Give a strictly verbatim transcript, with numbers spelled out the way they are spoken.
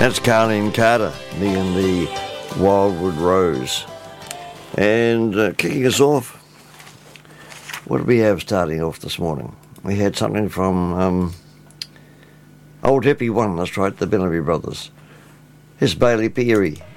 That's Carleen Carter, me and the Wildwood Rose. And uh, kicking us off, what did we have starting off this morning? We had something from um, Old Hippie One, that's right, the Bellamy Brothers. Here's Bailey Peary.